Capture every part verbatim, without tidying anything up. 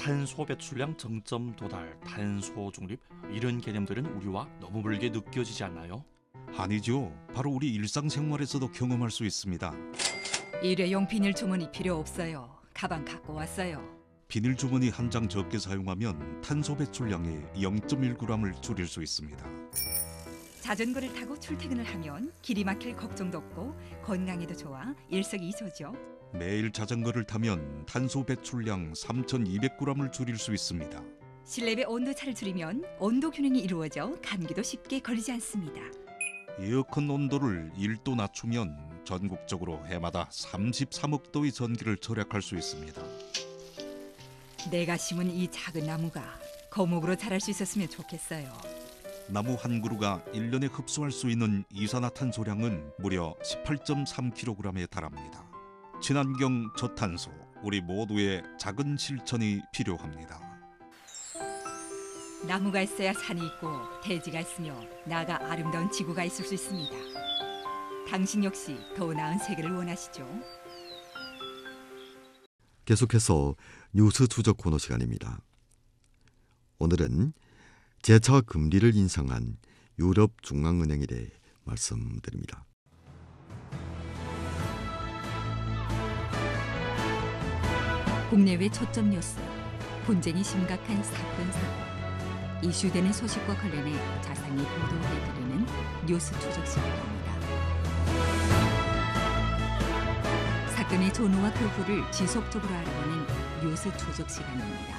탄소 배출량 정점 도달, 탄소 중립 이런 개념들은 우리와 너무 멀게 느껴지지 않나요? 아니죠. 바로 우리 일상생활에서도 경험할 수 있습니다. 일회용 비닐 주머니 필요 없어요. 가방 갖고 왔어요. 비닐 주머니 한 장 적게 사용하면 탄소 배출량의 영 점 일 그램을 줄일 수 있습니다. 자전거를 타고 출퇴근을 하면 길이 막힐 걱정도 없고 건강에도 좋아 일석이조죠. 매일 자전거를 타면 탄소 배출량 삼천이백 그램을 줄일 수 있습니다. 실내외 온도차를 줄이면 온도 균형이 이루어져 감기도 쉽게 걸리지 않습니다. 에어컨 온도를 일 도 낮추면 전국적으로 해마다 삼십삼억 도의 전기를 절약할 수 있습니다. 내가 심은 이 작은 나무가 거목으로 자랄 수 있었으면 좋겠어요. 나무 한 그루가 일 년에 흡수할 수 있는 이산화탄소량은 무려 십팔 점 삼 킬로그램에 달합니다. 친환경 저탄소, 우리 모두의 작은 실천이 필요합니다. 나무가 있어야 산이 있고 대지가 있으며 나아가 아름다운 지구가 있을 수 있습니다. 당신 역시 더 나은 세계를 원하시죠? 계속해서 뉴스 추적 코너 시간입니다. 오늘은 재차 금리를 인상한 유럽 중앙은행에 대해 말씀드립니다. 국내외 초점 뉴스, 분쟁이 심각한 사건 사고, 이슈되는 소식과 관련해 자세히 보도해드리는 뉴스 추적 시간입니다. 사건의 전후와 그 후를 지속적으로 알아보는 뉴스 추적 시간입니다.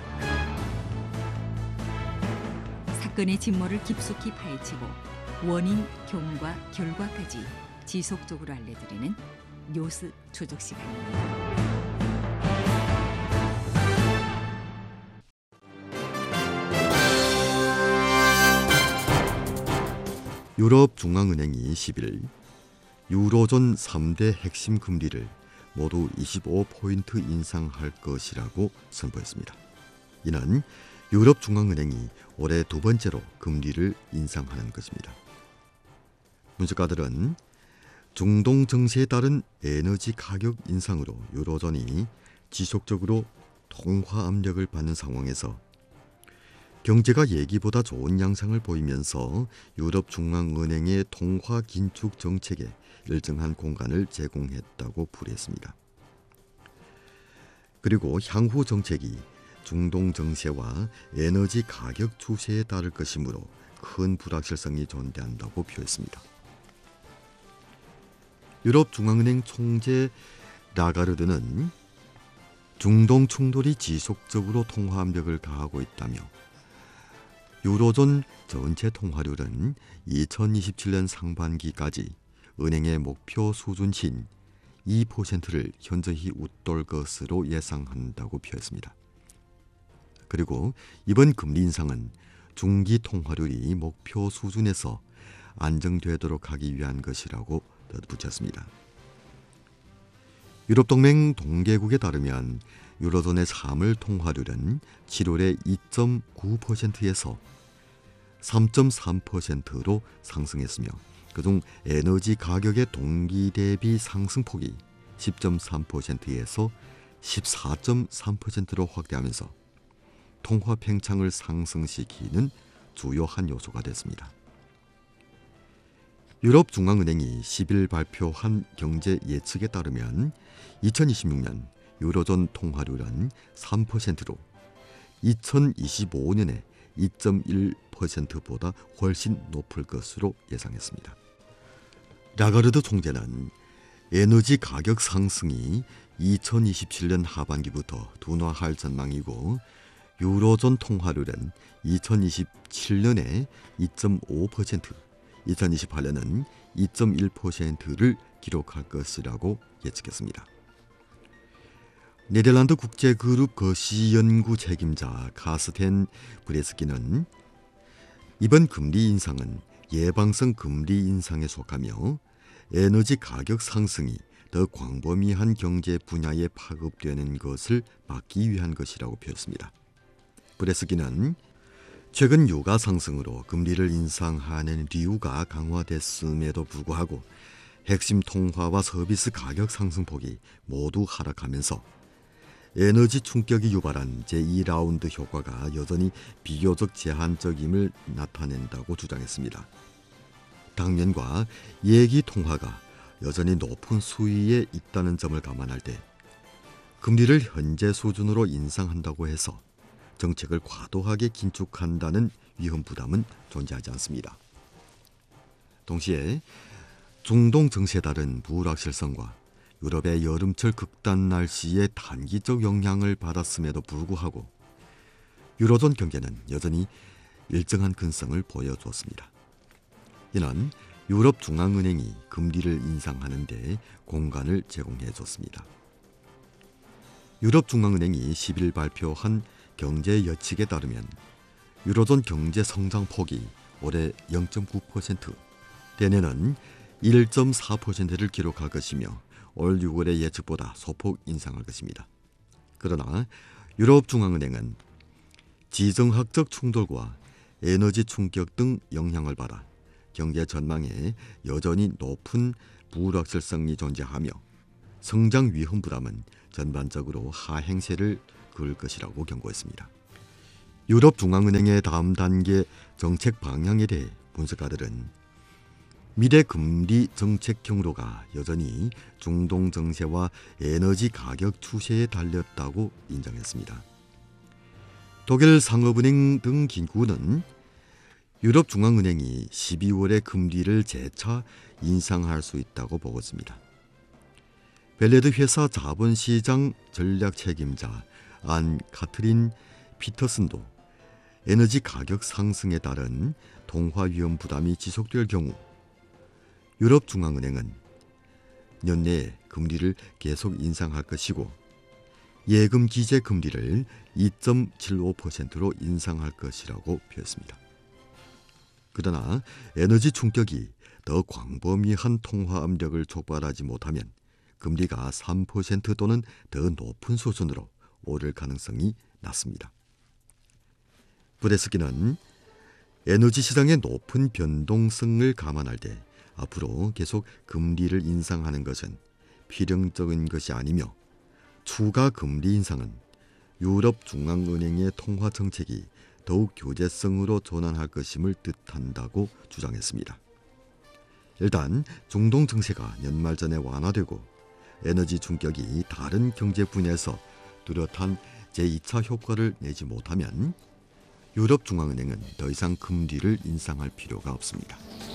사건의 진모를 깊숙이 파헤치고 원인, 경과, 결과까지 지속적으로 알려드리는 뉴스 추적 시간입니다. 유럽중앙은행이 십일 유로존 삼 대 핵심 금리를 모두 이십오 포인트 인상할 것이라고 선포했습니다. 이는 유럽중앙은행이 올해 두 번째로 금리를 인상하는 것입니다. 분석가들은 중동 정세에 따른 에너지 가격 인상으로 유로존이 지속적으로 통화 압력을 받는 상황에서 경제가 예기보다 좋은 양상을 보이면서 유럽중앙은행의 통화 긴축 정책에 일정한 공간을 제공했다고 풀이했습니다. 그리고 향후 정책이 중동 정세와 에너지 가격 추세에 따를 것이므로 큰 불확실성이 존재한다고 표했습니다. 유럽중앙은행 총재 라가르드는 중동 충돌이 지속적으로 통화 압력을 가하고 있다며 유로존 전체 통화율은 이천이십칠 년 상반기까지 은행의 목표 수준인 이 퍼센트를 현저히 웃돌 것으로 예상한다고 표했습니다. 그리고 이번 금리 인상은 중기 통화율이 목표 수준에서 안정되도록 하기 위한 것이라고 덧붙였습니다. 유럽동맹 동계국에 따르면 유로존의 삼월 통화율은 칠월에 이 점 구 퍼센트에서 삼 점 삼 퍼센트로 상승했으며 그중 에너지 가격의 동기 대비 상승폭이 십 점 삼 퍼센트에서 십사 점 삼 퍼센트로 확대하면서 통화 팽창을 상승시키는 주요한 요소가 됐습니다. 유럽중앙은행이 십일 발표한 경제 예측에 따르면 이천이십육 년 유로존 통화율은 삼 퍼센트로 이천이십오 년에 이 점 일 퍼센트보다 훨씬 높을 것으로 예상했습니다. 라가르드 총재는 에너지 가격 상승이 이천이십칠 년 하반기부터 둔화할 전망이고 유로존 통화율은 이천이십칠 년에 이 점 오 퍼센트, 이천이십팔 년은 이 점 일 퍼센트를 기록할 것이라고 예측했습니다. 네덜란드 국제그룹 거시연구 책임자 카스텐 브레스키는 이번 금리 인상은 예방성 금리 인상에 속하며 에너지 가격 상승이 더 광범위한 경제 분야에 파급되는 것을 막기 위한 것이라고 표했습니다. 브레스키는 최근 유가 상승으로 금리를 인상하는 이유가 강화됐음에도 불구하고 핵심 통화와 서비스 가격 상승폭이 모두 하락하면서 에너지 충격이 유발한 제이 라운드 효과가 여전히 비교적 제한적임을 나타낸다고 주장했습니다. 당면과 예기 통화가 여전히 높은 수위에 있다는 점을 감안할 때 금리를 현재 수준으로 인상한다고 해서 정책을 과도하게 긴축한다는 위험 부담은 존재하지 않습니다. 동시에 중동 정세에 따른 불확실성과 유럽의 여름철 극단 날씨의 단기적 영향을 받았음에도 불구하고 유로존 경제는 여전히 일정한 근성을 보여주었습니다. 이는 유럽 중앙은행이 금리를 인상하는 데 공간을 제공해 줬습니다. 유럽 중앙은행이 십 일 발표한 경제 예측에 따르면 유로존 경제 성장폭이 올해 영 점 구 퍼센트, 내년은 일 점 사 퍼센트를 기록할 것이며 올 유월의 예측보다 소폭 인상할 것입니다. 그러나 유럽 중앙은행은 지정학적 충돌과 에너지 충격 등 영향을 받아 경제 전망에 여전히 높은 불확실성이 존재하며 성장 위험 부담은 전반적으로 하행세를 그을 것이라고 경고했습니다. 유럽 중앙은행의 다음 단계 정책 방향에 대해 분석가들은 미래 금리 정책 경로가 여전히 중동 정세와 에너지 가격 추세에 달렸다고 인정했습니다. 독일 상업은행 등 기구는 유럽 중앙은행이 십이월에 금리를 재차 인상할 수 있다고 보고 있습니다. 벨레드 회사 자본시장 전략 책임자 안 카트린 피터슨도 에너지 가격 상승에 따른 통화 위험 부담이 지속될 경우 유럽 중앙은행은 연내에 금리를 계속 인상할 것이고 예금 기재 금리를 이 점 칠오 퍼센트로 인상할 것이라고 표했습니다. 그러나 에너지 충격이 더 광범위한 통화 압력을 촉발하지 못하면 금리가 삼 퍼센트 또는 더 높은 수준으로 오를 가능성이 낮습니다. 브레스기는 에너지 시장의 높은 변동성을 감안할 때 앞으로 계속 금리를 인상하는 것은 필연적인 것이 아니며 추가 금리 인상은 유럽 중앙은행의 통화 정책이 더욱 교제성으로 전환할 것임을 뜻한다고 주장했습니다. 일단 중동 정세가 연말 전에 완화되고 에너지 충격이 다른 경제 분야에서 뚜렷한 제이 차 효과를 내지 못하면 유럽 중앙은행은 더 이상 금리를 인상할 필요가 없습니다.